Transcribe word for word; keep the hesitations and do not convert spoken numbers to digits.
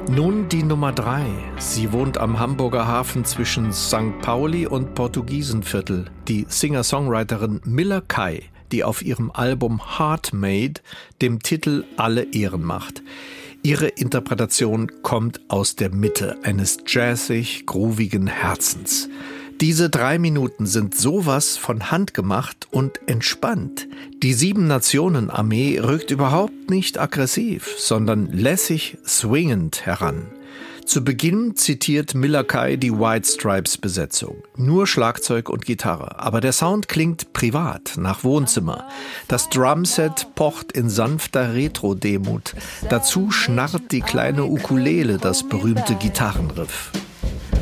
Nun die Nummer drei. Sie wohnt am Hamburger Hafen zwischen Sankt Pauli und Portugiesenviertel. Die Singer-Songwriterin Miller Kay, die auf ihrem Album Heart Made dem Titel alle Ehren macht. Ihre Interpretation kommt aus der Mitte eines jazzig groovigen Herzens. Diese drei Minuten sind sowas von handgemacht und entspannt. Die Sieben-Nationen-Armee rückt überhaupt nicht aggressiv, sondern lässig swingend heran. Zu Beginn zitiert Miller Kay die White Stripes-Besetzung. Nur Schlagzeug und Gitarre. Aber der Sound klingt privat, nach Wohnzimmer. Das Drumset pocht in sanfter Retro-Demut. Dazu schnarrt die kleine Ukulele das berühmte Gitarrenriff.